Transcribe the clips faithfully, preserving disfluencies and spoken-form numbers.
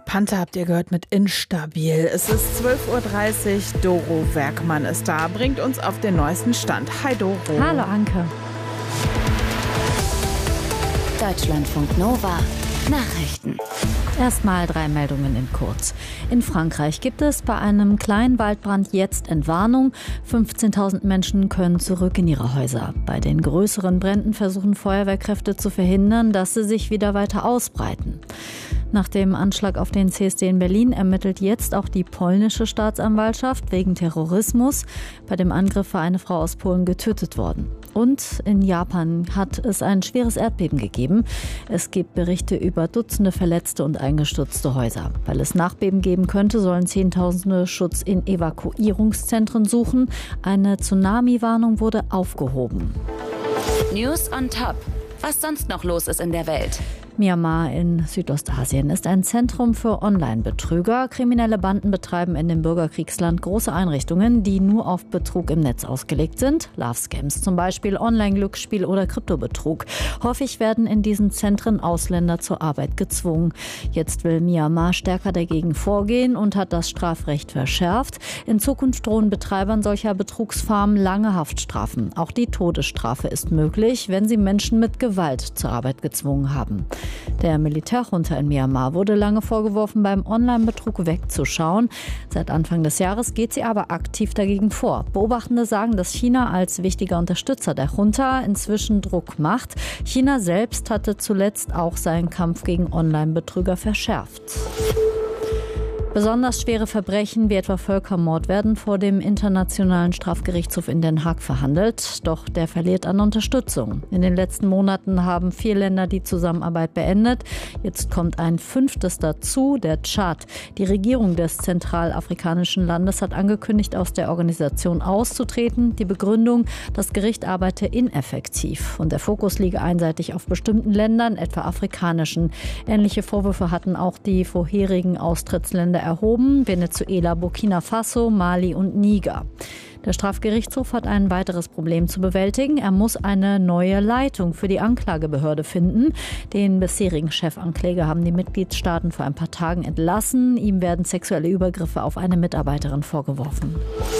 Panther habt ihr gehört mit Instabil. Es ist zwölf Uhr dreißig, Doro Werkmann ist da, bringt uns auf den neuesten Stand. Hi Doro. Hallo Anke. Deutschlandfunk Nova Nachrichten. Erstmal drei Meldungen in kurz. In Frankreich gibt es bei einem kleinen Waldbrand jetzt Entwarnung. fünfzehntausend Menschen können zurück in ihre Häuser. Bei den größeren Bränden versuchen Feuerwehrkräfte zu verhindern, dass sie sich wieder weiter ausbreiten. Nach dem Anschlag auf den C S D in Berlin ermittelt jetzt auch die polnische Staatsanwaltschaft wegen Terrorismus. Bei dem Angriff war eine Frau aus Polen getötet worden. Und in Japan hat es ein schweres Erdbeben gegeben. Es gibt Berichte über Dutzende Verletzte und eingestürzte Häuser. Weil es Nachbeben geben könnte, sollen Zehntausende Schutz in Evakuierungszentren suchen. Eine Tsunami-Warnung wurde aufgehoben. News on Top. Was sonst noch los ist in der Welt? Myanmar in Südostasien ist ein Zentrum für Online-Betrüger. Kriminelle Banden betreiben in dem Bürgerkriegsland große Einrichtungen, die nur auf Betrug im Netz ausgelegt sind. Love-Scams zum Beispiel, Online-Glücksspiel oder Kryptobetrug. Häufig werden in diesen Zentren Ausländer zur Arbeit gezwungen. Jetzt will Myanmar stärker dagegen vorgehen und hat das Strafrecht verschärft. In Zukunft drohen Betreibern solcher Betrugsfarmen lange Haftstrafen. Auch die Todesstrafe ist möglich, wenn sie Menschen mit Gewalt zur Arbeit gezwungen haben. Der Militärjunta in Myanmar wurde lange vorgeworfen, beim Online-Betrug wegzuschauen. Seit Anfang des Jahres geht sie aber aktiv dagegen vor. Beobachtende sagen, dass China als wichtiger Unterstützer der Junta inzwischen Druck macht. China selbst hatte zuletzt auch seinen Kampf gegen Online-Betrüger verschärft. Besonders schwere Verbrechen wie etwa Völkermord werden vor dem Internationalen Strafgerichtshof in Den Haag verhandelt. Doch der verliert an Unterstützung. In den letzten Monaten haben vier Länder die Zusammenarbeit beendet. Jetzt kommt ein fünftes dazu, der Tschad. Die Regierung des zentralafrikanischen Landes hat angekündigt, aus der Organisation auszutreten. Die Begründung, das Gericht arbeite ineffektiv und der Fokus liege einseitig auf bestimmten Ländern, etwa afrikanischen. Ähnliche Vorwürfe hatten auch die vorherigen Austrittsländer erhoben: Venezuela, Burkina Faso, Mali und Niger. Der Strafgerichtshof hat ein weiteres Problem zu bewältigen. Er muss eine neue Leitung für die Anklagebehörde finden. Den bisherigen Chefankläger haben die Mitgliedstaaten vor ein paar Tagen entlassen. Ihm werden sexuelle Übergriffe auf eine Mitarbeiterin vorgeworfen.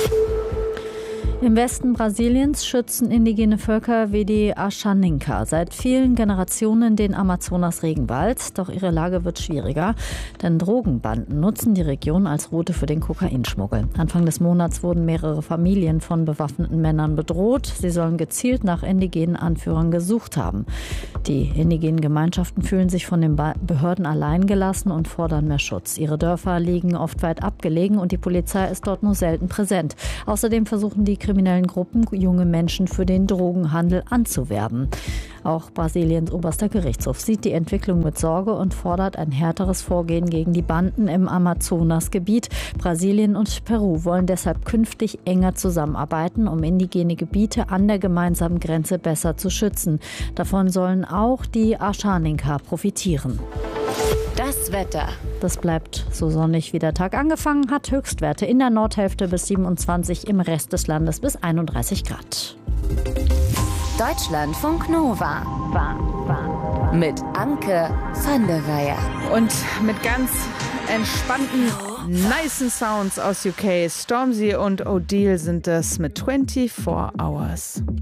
Im Westen Brasiliens schützen indigene Völker wie die Ashaninka seit vielen Generationen den Amazonas-Regenwald. Doch ihre Lage wird schwieriger, denn Drogenbanden nutzen die Region als Route für den Kokainschmuggel. Anfang des Monats wurden mehrere Familien von bewaffneten Männern bedroht. Sie sollen gezielt nach indigenen Anführern gesucht haben. Die indigenen Gemeinschaften fühlen sich von den Behörden alleingelassen und fordern mehr Schutz. Ihre Dörfer liegen oft weit abgelegen und die Polizei ist dort nur selten präsent. Außerdem versuchen die kriminellen Gruppen, junge Menschen für den Drogenhandel anzuwerben. Auch Brasiliens oberster Gerichtshof sieht die Entwicklung mit Sorge und fordert ein härteres Vorgehen gegen die Banden im Amazonasgebiet. Brasilien und Peru wollen deshalb künftig enger zusammenarbeiten, um indigene Gebiete an der gemeinsamen Grenze besser zu schützen. Davon sollen auch die Ashaninka profitieren. Das Wetter. Das bleibt so sonnig, wie der Tag angefangen hat. Höchstwerte in der Nordhälfte bis siebenundzwanzig, im Rest des Landes bis einunddreißig Grad. Deutschlandfunk Nova. Mit Anke van der Weyer. Und mit ganz entspannten, nicen Sounds aus U K. Stormzy und Odile sind das mit vierundzwanzig Hours.